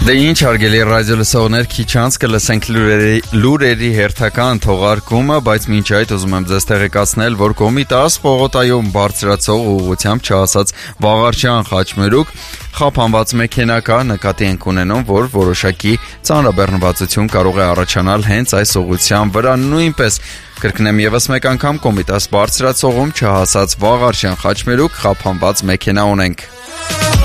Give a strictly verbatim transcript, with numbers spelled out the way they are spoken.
Դե ինչ հարգելի ռադիո լսողներ, քիչ անց կլսենք լուրերի, լուրերի հերթական թողարկումը, բայց մինչ այդ ուզում եմ ձեզ տեղեկացնել, որ Կոմիտաս Պողոտայում բարձրացող ուղղությամբ չհասած Վաղարշյան Խաչմերուկ խափանված մեքենա կա, նկատի ենք ունենում, որ որոշակի ծանրաբեռնվածություն կարող է առաջանալ հենց այս ուղղության վրա, նույնպես կրկնեմ եւս մեկ անգամ Կոմիտաս բարձրացողում չհասած Վաղարշյան Խաչմերուկ խափանված մեքենա ունենք։